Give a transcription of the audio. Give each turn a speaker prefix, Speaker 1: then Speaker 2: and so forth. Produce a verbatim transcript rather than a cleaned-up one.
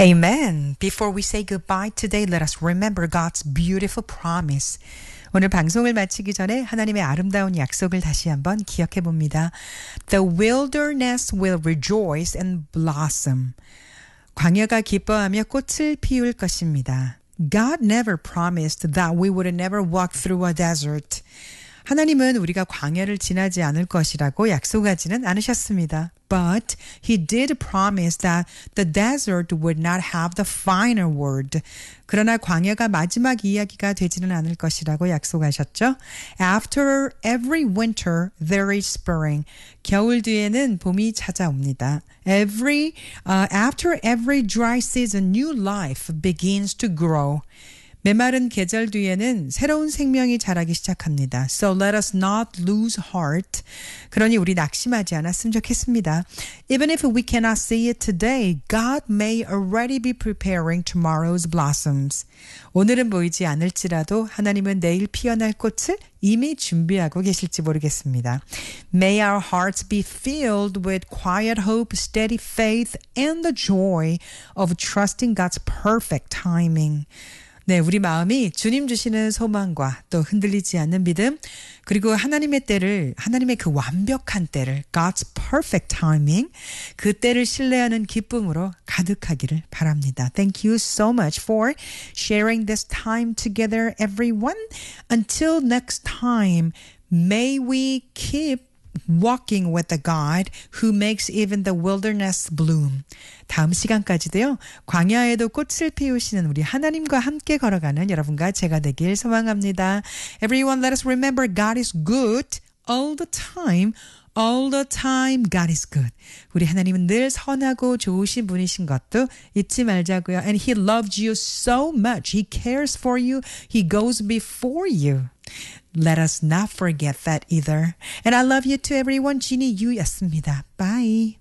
Speaker 1: Amen. Before we say goodbye today, let us remember God's beautiful promise. 오늘 방송을 마치기 전에 하나님의 아름다운 약속을 다시 한번 기억해 봅니다. The wilderness will rejoice and blossom. 광야가 기뻐하며 꽃을 피울 것입니다. God never promised that we would never walk through a desert. 하나님은 우리가 광야를 지나지 않을 것이라고 약속하지는 않으셨습니다. But he did promise that the desert would not have the final word. 그러나 광야가 마지막 이야기가 되지는 않을 것이라고 약속하셨죠. After every winter, there is spring. 겨울 뒤에는 봄이 찾아옵니다. Every, uh, after every dry season, new life begins to grow. 메마른 계절 뒤에는 새로운 생명이 자라기 시작합니다. So let us not lose heart. 그러니 우리 낙심하지 않았으면 좋겠습니다. Even if we cannot see it today, God may already be preparing tomorrow's blossoms. 오늘은 보이지 않을지라도 하나님은 내일 피어날 꽃을 이미 준비하고 계실지 모르겠습니다. May our hearts be filled with quiet hope, steady faith, and the joy of trusting God's perfect timing. 네, 우리 마음이 주님 주시는 소망과 또 흔들리지 않는 믿음, 그리고 하나님의 때를, 하나님의 그 완벽한 때를, God's perfect timing, 그 때를 신뢰하는 기쁨으로 가득하기를 바랍니다. Thank you so much for sharing this time together, everyone. Until next time, may we keep walking with the God who makes even the wilderness bloom. 다음 시간까지도요. 광야에도 꽃을 피우시는 우리 하나님과 함께 걸어가는 여러분과 제가 되길 소망합니다. Everyone, let us remember God is good all the time. All the time God is good. 우리 하나님은 늘 선하고 좋으신 분이신 것도 잊지 말자고요. And He loves you so much. He cares for you. He goes before you. Let us not forget that either. And I love you to everyone. 지니 유였습니다. Bye.